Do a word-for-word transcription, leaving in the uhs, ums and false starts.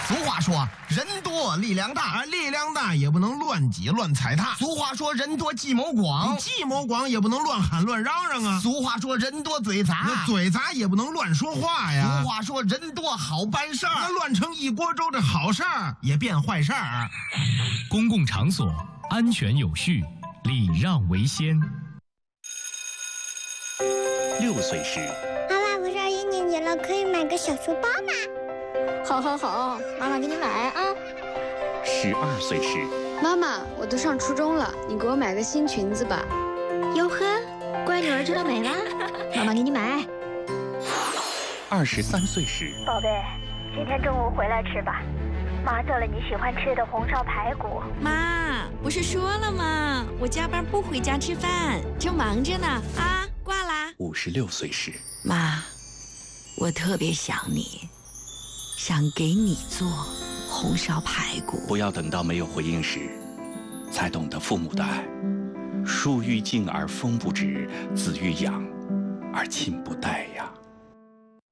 俗话说，人多力量大， 啊，力量大也不能乱挤乱踩踏。 俗话说，人多计谋广， 计谋广也不能乱喊乱嚷嚷啊。 俗话说，人多嘴杂， 那嘴杂也不能乱说话呀。 俗话说，人多好办事儿， 那乱成一锅粥，这好事儿也变坏事儿。 公共场所安全有序，礼让为先。 六岁时， 妈妈，我上一年级了，可以买个小书包吗？ 好好好，妈妈给你买啊。 十二岁时， 妈妈，我都上初中了，你给我买个新裙子吧。 哟呵，乖女儿知道美了，妈妈给你买。 二十三岁时， 宝贝，今天中午回来吃吧，妈做了你喜欢吃的红烧排骨。 妈，不是说了吗？我加班不回家吃饭，正忙着呢。啊，挂啦。 五十六岁时， 妈，我特别想你，想给你做红烧排骨。 不要等到没有回应时，才懂得父母的爱。树欲静而风不止，子欲养而亲不待呀。